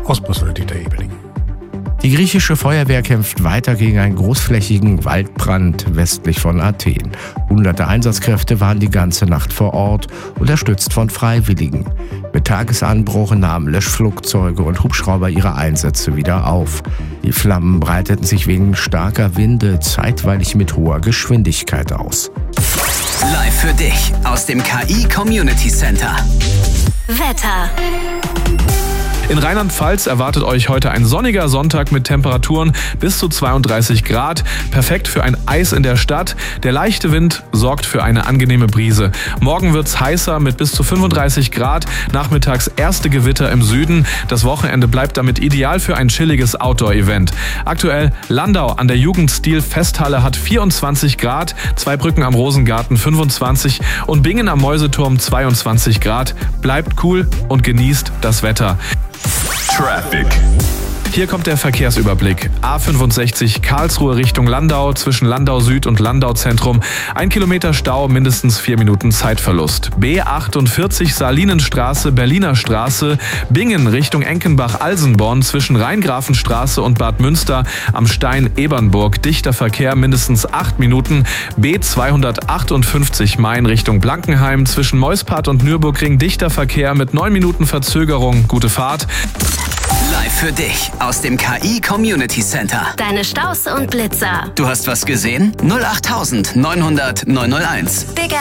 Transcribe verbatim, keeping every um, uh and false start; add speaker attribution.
Speaker 1: aus Brüssel, Dieter Ebeling.
Speaker 2: Die griechische Feuerwehr kämpft weiter gegen einen großflächigen Waldbrand westlich von Athen. Hunderte Einsatzkräfte waren die ganze Nacht vor Ort, unterstützt von Freiwilligen. Mit Tagesanbruch nahmen Löschflugzeuge und Hubschrauber ihre Einsätze wieder auf. Die Flammen breiteten sich wegen starker Winde zeitweilig mit hoher Geschwindigkeit aus.
Speaker 3: Live für dich aus dem K I Community Center.
Speaker 4: Wetter.
Speaker 5: In Rheinland-Pfalz erwartet euch heute ein sonniger Sonntag mit Temperaturen bis zu zweiunddreißig Grad. Perfekt für ein Eis in der Stadt. Der leichte Wind sorgt für eine angenehme Brise. Morgen wird's heißer mit bis zu fünfunddreißig Grad. Nachmittags erste Gewitter im Süden. Das Wochenende bleibt damit ideal für ein chilliges Outdoor-Event. Aktuell Landau an der Jugendstil-Festhalle hat vierundzwanzig Grad. Zweibrücken am Rosengarten fünfundzwanzig und Bingen am Mäuseturm zweiundzwanzig Grad. Bleibt cool und genießt das Wetter.
Speaker 6: Traffic.
Speaker 5: Hier kommt der Verkehrsüberblick. A fünfundsechzig Karlsruhe Richtung Landau, zwischen Landau Süd und Landau Zentrum. Ein Kilometer Stau, mindestens vier Minuten Zeitverlust. B achtundvierzig Salinenstraße, Berliner Straße. Bingen Richtung Enkenbach-Alsenborn, zwischen Rheingrafenstraße und Bad Münster am Stein Ebernburg. Dichter Verkehr, mindestens acht Minuten. B zweihundertachtundfünfzig Main Richtung Blankenheim, zwischen Meuspart und Nürburgring. Dichter Verkehr mit neun Minuten Verzögerung. Gute Fahrt.
Speaker 3: Live für dich aus dem K I Community Center.
Speaker 4: Deine Staus und Blitzer.
Speaker 3: Du hast was gesehen? null acht neunhundert neunhunderteins.
Speaker 4: Big